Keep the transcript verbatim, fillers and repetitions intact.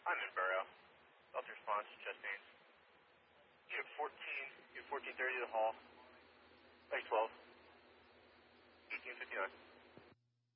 I'm in Burrow. Delta response, chest mains. Unit fourteen, Unit fourteen thirty to the hall.